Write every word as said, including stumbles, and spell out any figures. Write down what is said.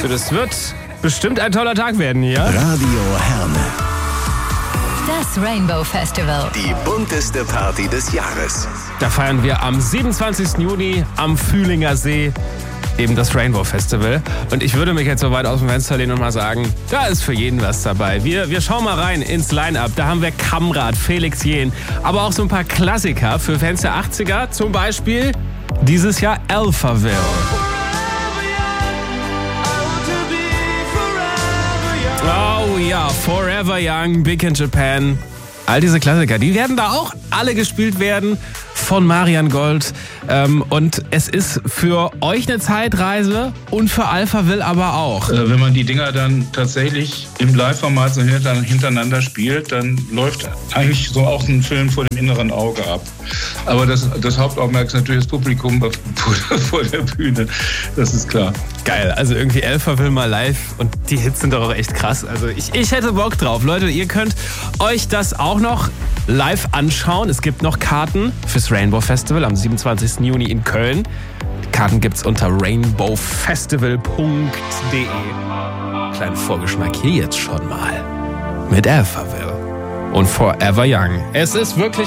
Das wird bestimmt ein toller Tag werden hier. Radio Herne. Das Rainbow Festival. Die bunteste Party des Jahres. Da feiern wir am siebenundzwanzigsten Juni am Fühlinger See eben das Rainbow Festival. Und ich würde mich jetzt so weit aus dem Fenster lehnen und mal sagen, da ist für jeden was dabei. Wir, wir schauen mal rein ins Line-Up. Da haben wir Kamrat, Felix Jähn, aber auch so ein paar Klassiker für Fans der achtziger. Zum Beispiel dieses Jahr Alphaville. Oh ja, Forever Young, Big in Japan. All diese Klassiker, die werden da auch alle gespielt werden von Marian Gold. Ähm, und es ist für euch eine Zeitreise und für Alphaville aber auch. Äh, wenn man die Dinger dann tatsächlich im Live-Format so hintereinander spielt, dann läuft eigentlich so auch ein Film vor dem inneren Auge ab. Aber das, das Hauptaugenmerk ist natürlich das Publikum vor, vor der Bühne. Das ist klar. Geil, also irgendwie Alphaville mal live und die Hits sind doch auch echt krass. Also ich, ich hätte Bock drauf. Leute, ihr könnt euch das auch noch live anschauen. Es gibt noch Karten fürs Rainbow Festival am siebenundzwanzigsten Juni in Köln. Die Karten gibt's unter rainbow festival punkt de. Kleinen Vorgeschmack hier jetzt schon mal mit Alphaville und Forever Young. Es ist wirklich